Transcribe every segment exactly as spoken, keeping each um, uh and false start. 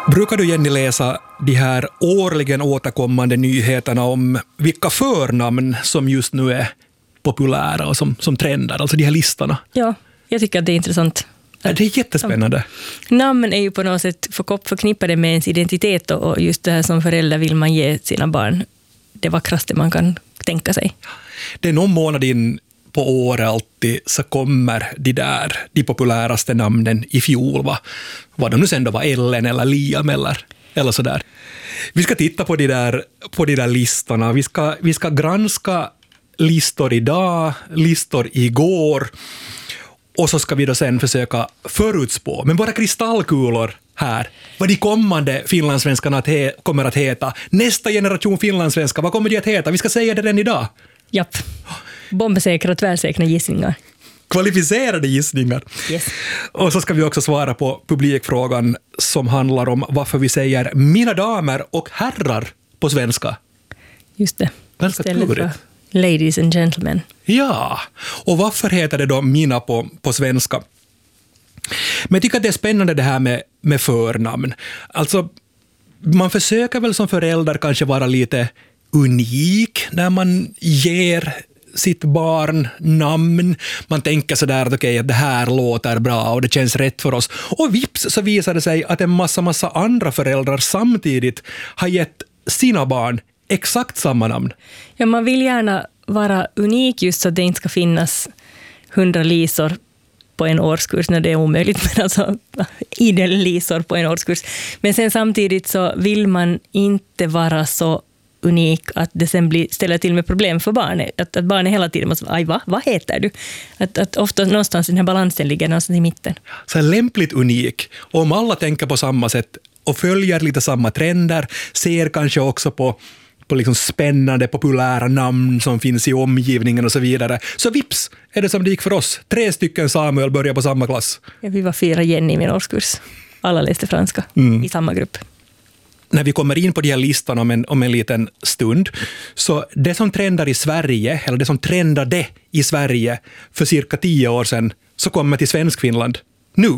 Brukar du, Jenny, läsa de här årligen återkommande nyheterna om vilka förnamn som just nu är populära och som, som trendar, alltså de här listorna? Ja, jag tycker att det är intressant. Ja, det är jättespännande. Namn är ju på något sätt förknippade med ens identitet, och just det här som förälder vill man ge sina barn det vackraste man kan tänka sig. Det är någon månad in på året alltid så kommer de där, de populäraste namnen i fjol, va? Vad de nu sen då var, Ellen eller Liam eller, eller sådär. Vi ska titta på de där, på de där listorna. Vi ska, vi ska granska listor idag, listor igår, och så ska vi då sen försöka förutspå, men bara kristallkulor här, vad de kommande finlandssvenskarna att he, kommer att heta. Nästa generation finlandssvenskar, vad kommer de att heta? Vi ska säga det redan idag. Japp. Bombsäkra och tvärsäkra gissningar. Kvalificerade gissningar. Yes. Och så ska vi också svara på publikfrågan som handlar om varför vi säger mina damer och herrar på svenska. Just det. Ganska klurigt. Ladies and gentlemen. Ja, och varför heter det då mina på, på svenska? Men jag tycker att det är spännande det här med, med förnamn. Alltså, man försöker väl som förälder kanske vara lite unik när man ger sitt barn namn. Man tänker sådär att okej, okay, att det här låter bra och det känns rätt för oss. Och vips så visar det sig att en massa, massa andra föräldrar samtidigt har gett sina barn exakt samma namn. Ja, man vill gärna vara unik just så att det inte ska finnas hundra lisor på en årskurs när det är omöjligt, men alltså idel lisor på en årskurs. Men sen samtidigt så vill man inte vara så unik att det sen blir, ställer till med problem för barnet. Att, att barnet hela tiden måste, aj va, vad heter du? Att, att ofta någonstans den här balansen ligger någonstans i mitten. Så lämpligt unik. Och om alla tänker på samma sätt och följer lite samma trender, ser kanske också på på liksom spännande, populära namn som finns i omgivningen och så vidare. Så vips är det som det gick för oss. Tre stycken Samuel börjar på samma klass. Ja, vi var fyra Jenny i min årskurs. Alla läste franska mm. i samma grupp. När vi kommer in på de här listorna om en, om en liten stund, så det som trendar i Sverige, eller det som trendade i Sverige för cirka tio år sedan, så kommer till Svenskfinland nu.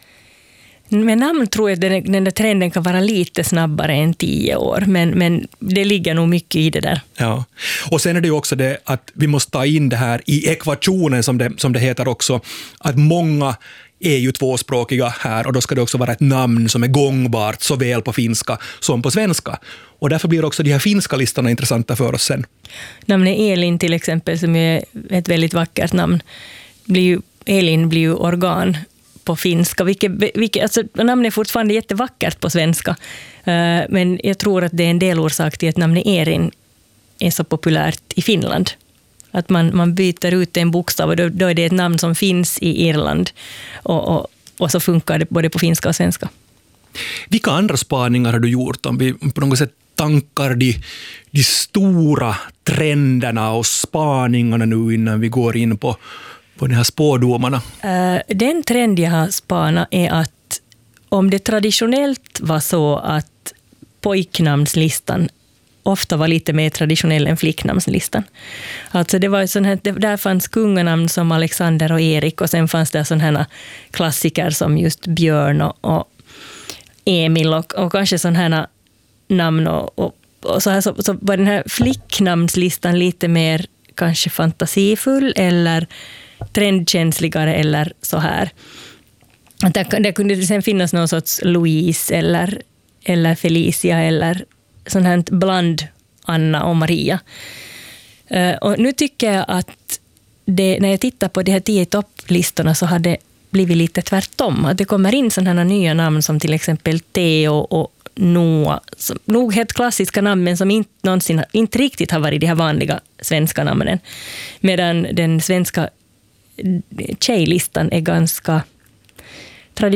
Med namn tror jag att den, den där trenden kan vara lite snabbare än tio år, men, men det ligger nog mycket i det där. Ja, och sen är det ju också det att vi måste ta in det här i ekvationen som det, som det heter också, att många är ju tvåspråkiga här, och då ska det också vara ett namn som är gångbart såväl på finska som på svenska. Och därför blir också de här finska listorna intressanta för oss sen. Namnet Elin till exempel, som är ett väldigt vackert namn, blir ju, Elin blir ju organ på finska, vilket, vilket, alltså, namnet är fortfarande jättevackert på svenska, uh, men jag tror att det är en del orsak till att namnet Erin är så populärt i Finland. Att man, man byter ut en bokstav, och då, då är det ett namn som finns i Irland, och, och, och så funkar det både på finska och svenska. Vilka andra spaningar har du gjort om vi på något sätt tankar de, de stora trenderna och spaningarna nu innan vi går in på på de här spådomarna? Uh, den trend jag har spanat är att om det traditionellt var så att pojknamnslistan ofta var lite mer traditionell än flicknamnslistan. Alltså det var sån här, där fanns kunganamn som Alexander och Erik, och sen fanns det sån här klassiker som just Björn och, och Emil och, och kanske sån här namn och, och, och så här så, så var den här flicknamnslistan lite mer kanske fantasifull eller trendkänsligare eller så här. Där, där kunde det sen finnas någon sorts Louise eller, eller Felicia eller sån här bland Anna och Maria. Uh, och nu tycker jag att det, när jag tittar på de här tio topplistorna så har det blivit lite tvärtom. Att det kommer in sådana här nya namn som till exempel Theo och Noah. Som, nog helt klassiska namn, men som inte, någonsin, inte riktigt har varit de här vanliga svenska namnen. Medan den svenska tjejlistan är ganska